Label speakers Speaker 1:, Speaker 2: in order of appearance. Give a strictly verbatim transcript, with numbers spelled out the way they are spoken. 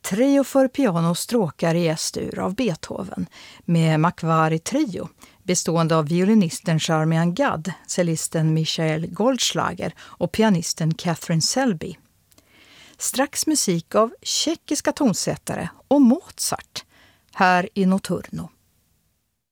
Speaker 1: Trio för piano och stråkar i S-dur av Beethoven med Makvari Trio, bestående av violinisten Charmian Gadd, cellisten Michael Goldschlager och pianisten Catherine Selby. Strax musik av tjeckiska tonsättare och Mozart, här i Notturno.